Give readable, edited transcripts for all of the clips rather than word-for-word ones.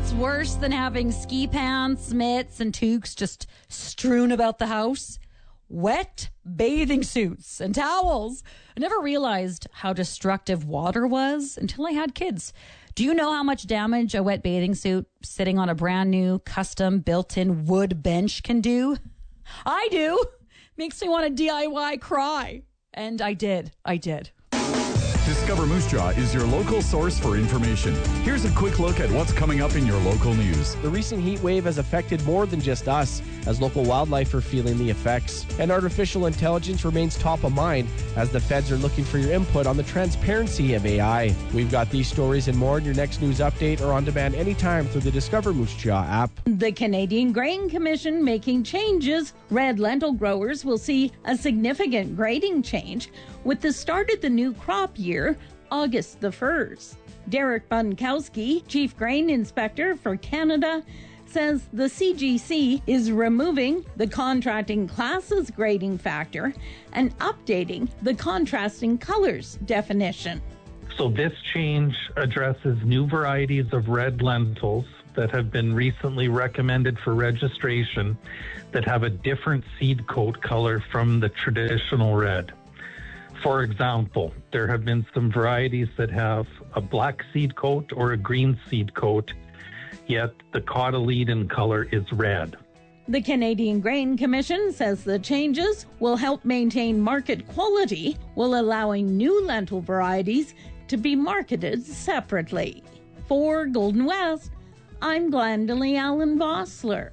what's worse than having ski pants, mitts, and toques just strewn about the house? Wet bathing suits and towels. I never realized how destructive water was until I had kids. Do you know how much damage a wet bathing suit sitting on a brand new, custom, built-in wood bench can do? I do. Makes me want to DIY cry. And I did. Discover Moose Jaw is your local source for information. Here's a quick look at what's coming up in your local news. The recent heat wave has affected more than just us, as local wildlife are feeling the effects. And artificial intelligence remains top of mind, as the feds are looking for your input on the transparency of AI. We've got these stories and more in your next news update or on demand anytime through the Discover Moose Jaw app. The Canadian Grain Commission making changes. Red lentil growers will see a significant grading change with the start of the new crop year, August the 1st. Derek Bunkowski, Chief Grain Inspector for Canada, says the CGC is removing the contrasting classes grading factor and updating the contrasting colors definition. So this change addresses new varieties of red lentils that have been recently recommended for registration that have a different seed coat color from the traditional red. For example, there have been some varieties that have a black seed coat or a green seed coat, yet the cotyledon color is red. The Canadian Grain Commission says the changes will help maintain market quality while allowing new lentil varieties to be marketed separately. For Golden West, I'm Glendalee Allen Vossler.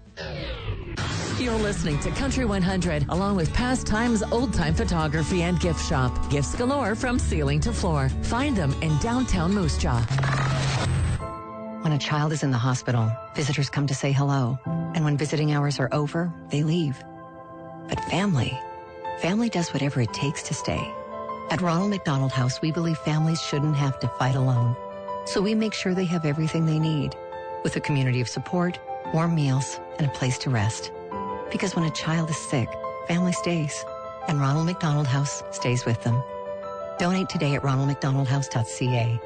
You're listening to Country 100, along with Pastimes Old Time Photography and Gift Shop. Gifts galore from ceiling to floor. Find them in downtown Moose Jaw. When a child is in the hospital, visitors come to say hello. And when visiting hours are over, they leave. But family does whatever it takes to stay. At Ronald McDonald House, we believe families shouldn't have to fight alone. So we make sure they have everything they need, with a community of support, warm meals, and a place to rest. Because when a child is sick, family stays, and Ronald McDonald House stays with them. Donate today at ronaldmcdonaldhouse.ca.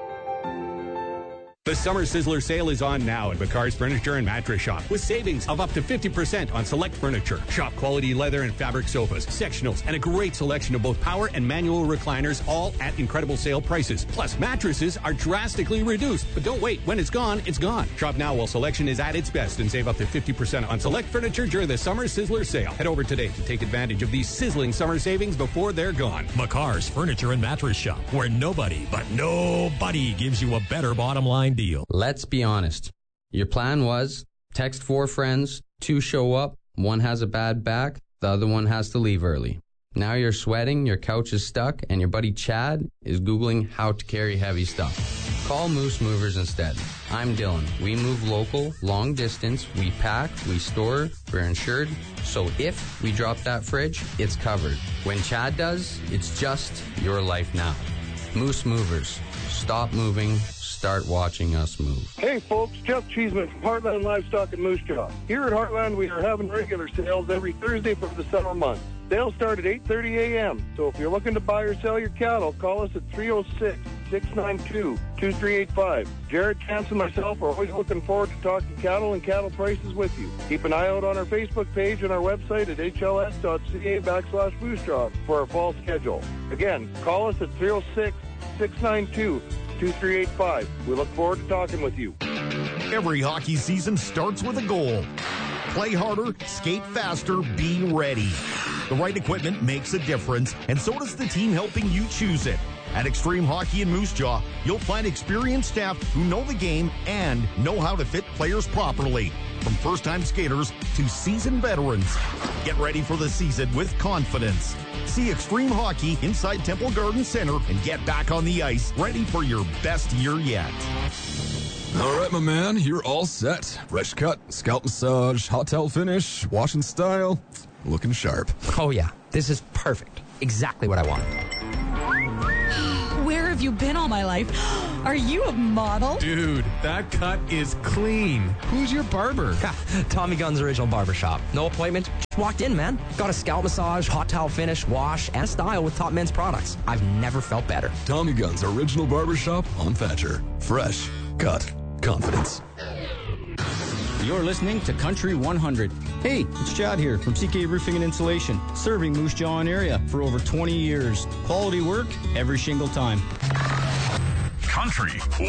The Summer Sizzler sale is on now at McCar's Furniture and Mattress Shop with savings of up to 50% on select furniture, shop quality leather and fabric sofas, sectionals, and a great selection of both power and manual recliners, all at incredible sale prices. Plus, mattresses are drastically reduced. But don't wait. When it's gone, it's gone. Shop now while selection is at its best and save up to 50% on select furniture during the Summer Sizzler sale. Head over today to take advantage of these sizzling summer savings before they're gone. McCar's Furniture and Mattress Shop, where nobody gives you a better bottom line deal. Let's be honest. Your plan was text 4 friends, 2 show up, 1 has a bad back, the other one has to leave early. Now you're sweating, your couch is stuck, and your buddy Chad is Googling how to carry heavy stuff. Call Moose Movers instead. I'm Dylan. We move local, long distance, we pack, we store, we're insured, so if we drop that fridge, it's covered. When Chad does, it's just your life now. Moose Movers. Stop moving. Start watching us move. Hey folks, Jeff Cheeseman from Heartland Livestock in Moose Jaw. Here at Heartland, we are having regular sales every Thursday for the summer months. Sales start at 8:30 a.m. So if you're looking to buy or sell your cattle, call us at 306-692-2385. Jared Chance and myself are always looking forward to talking cattle and cattle prices with you. Keep an eye out on our Facebook page and our website at hls.ca/Moose Jaw for our fall schedule. Again, call us at 306-692-2385. We look forward to talking with you. Every hockey season starts with a goal. Play harder, skate faster, be ready. The right equipment makes a difference, and so does the team helping you choose it. At Extreme Hockey in Moose Jaw, you'll find experienced staff who know the game and know how to fit players properly. From first-time skaters to seasoned veterans. Get ready for the season with confidence. See Extreme Hockey inside Temple Garden Center and get back on the ice, ready for your best year yet. All right, my man, you're all set. Fresh cut, scalp massage, hot towel finish, wash and style, looking sharp. Oh yeah, this is perfect. Exactly what I want. Where have you been all my life? Are you a model? Dude, that cut is clean. Who's your barber? Tommy Gunn's Original Barbershop. No appointment. Just walked in, man. Got a scalp massage, hot towel finish, wash, and style with top men's products. I've never felt better. Tommy Gunn's Original Barbershop on Thatcher. Fresh, cut, confidence. You're listening to Country 100. Hey, it's Chad here from CK Roofing and Insulation, serving Moose Jaw area for over 20 years. Quality work every single time. Country